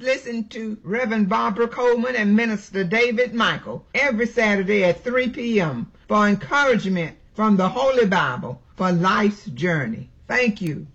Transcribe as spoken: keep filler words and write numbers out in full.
listen to Reverend Barbara Coleman and Minister David Michael every Saturday at three p.m. for encouragement from the Holy Bible for life's journey. Thank you.